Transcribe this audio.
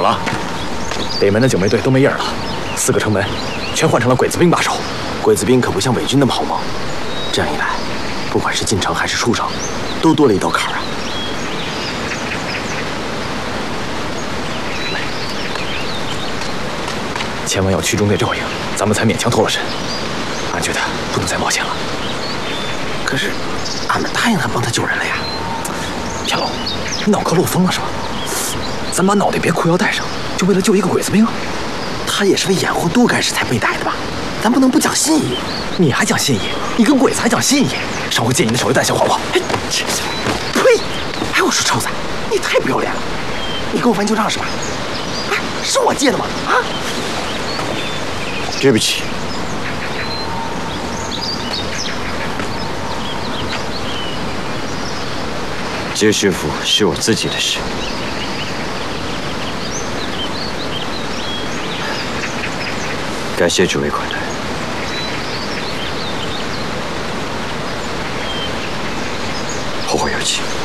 了？ 北门的警卫队都没影了，4个城门全换成了鬼子兵把守。 鬼子兵可不像伪军那么好蒙，这样一来，不管是进城还是出城，都多了一道坎儿啊。 千万要驱中队照应，咱们才勉强脱了身。俺觉得不能再冒险了。 可是，俺们答应他帮他救人了呀。 天龙，你脑壳漏风了是吧？咱把脑袋别裤腰带上，就为了救一个鬼子兵？ 他也是为掩护杜干事才被逮的吧？咱不能不讲信义。 你还讲信义？你跟鬼子还讲信义？上回借你的手榴弹小火炮， 呸！哎，我说臭子，你太不要脸了！你跟我翻旧账是吧？哎，是我借的吗？啊？ 对不起。接师傅是我自己的事。感谢诸位款待。后会有期。